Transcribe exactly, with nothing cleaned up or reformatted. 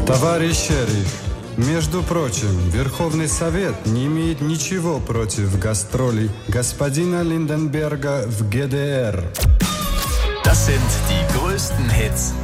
Товарищ шериф, между прочим, Верховный Совет не имеет ничего против гастролей господина Линденберга в ГДР. Das sind die größten Hits